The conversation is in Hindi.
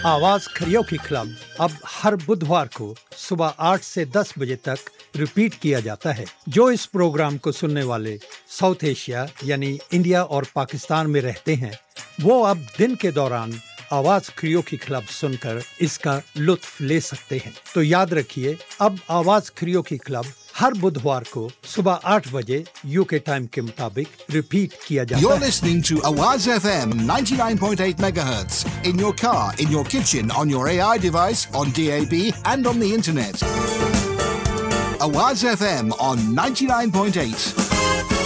आवाज खरियोखी क्लब अब हर बुधवार को सुबह 8 से 10 बजे तक रिपीट किया जाता है। जो इस प्रोग्राम को सुनने वाले साउथ एशिया यानी इंडिया और पाकिस्तान में रहते हैं, वो अब दिन के दौरान आवाज खरियोखी क्लब सुनकर इसका लुत्फ ले सकते हैं। तो याद रखिए, अब आवाज खरियोखी क्लब हर बुधवार को सुबह 8 बजे यूके टाइम के मुताबिक रिपीट किया जाता है। You're listening to Awaz FM 99.8 megahertz in your car, in your kitchen, on your AI device, on DAB and on the internet. Awaz FM on 99.8.